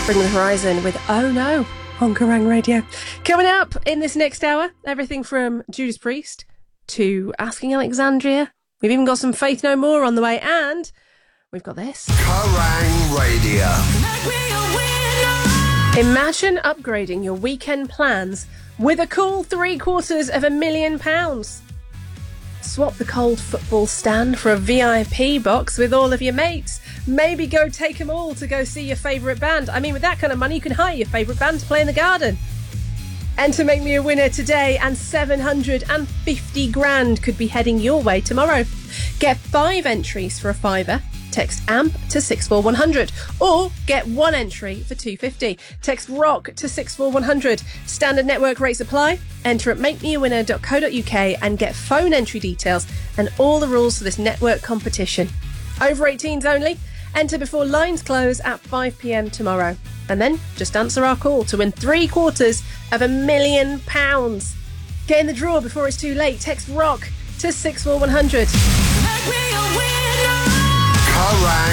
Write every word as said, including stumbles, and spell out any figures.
Bring the Horizon with Oh No on Kerrang Radio. Coming up in this next hour, everything from Judas Priest to Asking Alexandria. We've even got some Faith No More on the way, and we've got this. Kerrang Radio. Imagine upgrading your weekend plans with a cool three quarters of a million pounds. Swap the cold football stand for a V I P box with all of your mates. Maybe go take them all to go see your favourite band. I mean, with that kind of money, you can hire your favourite band to play in the garden. Enter Make Me a Winner today, and seven hundred fifty grand could be heading your way tomorrow. Get five entries for a fiver. Text A M P to six four one hundred, or get one entry for two fifty. Text ROCK to six four one hundred. Standard network rates apply. Enter at make me a winner dot co dot uk and get phone entry details and all the rules for this network competition. Over eighteens only. Enter before lines close at five p.m. tomorrow. And then just answer our call to win three quarters of a million pounds. Get in the draw before it's too late. Text ROCK to six four one hundred. Kerrang!